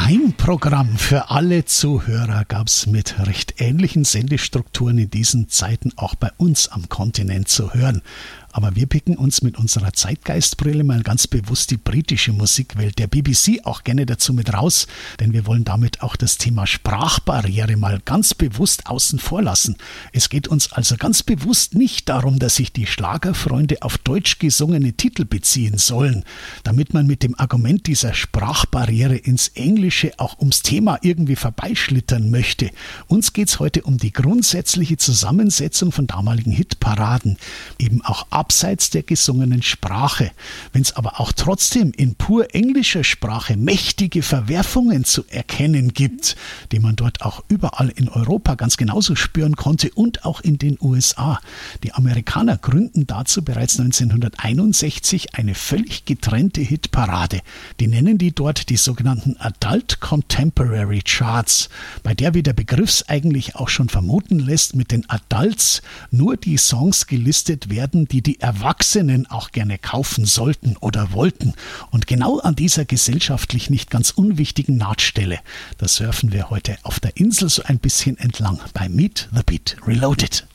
Heimprogramm für alle Zuhörer gab es mit recht ähnlichen Sendestrukturen in diesen Zeiten auch bei uns am Kontinent zu hören. Aber wir picken uns mit unserer Zeitgeistbrille mal ganz bewusst die britische Musikwelt der BBC auch gerne dazu mit raus, denn wir wollen damit auch das Thema Sprachbarriere mal ganz bewusst außen vor lassen. Es geht uns also ganz bewusst nicht darum, dass sich die Schlagerfreunde auf deutsch gesungene Titel beziehen sollen, damit man mit dem Argument dieser Sprachbarriere ins Englische auch ums Thema irgendwie vorbeischlittern möchte. Uns geht's heute um die grundsätzliche Zusammensetzung von damaligen Hitparaden, eben auch abseits der gesungenen Sprache. Wenn es aber auch trotzdem in pur englischer Sprache mächtige Verwerfungen zu erkennen gibt, die man dort auch überall in Europa ganz genauso spüren konnte und auch in den USA. Die Amerikaner gründen dazu bereits 1961 eine völlig getrennte Hitparade. Die nennen die dort die sogenannten Adult Contemporary Charts, bei der, wie der Begriff eigentlich auch schon vermuten lässt, mit den Adults nur die Songs gelistet werden, die Erwachsenen auch gerne kaufen sollten oder wollten. Und genau an dieser gesellschaftlich nicht ganz unwichtigen Nahtstelle, da surfen wir heute auf der Insel so ein bisschen entlang bei Meet the Beat Reloaded.